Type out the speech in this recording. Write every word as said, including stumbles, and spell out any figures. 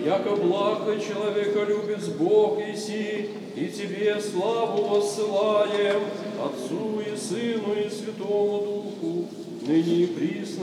яко благо человеколюбец Бог иси, и Тебе славу воссылаем, Отцу и Сыну и Святому Духу, ныне и присно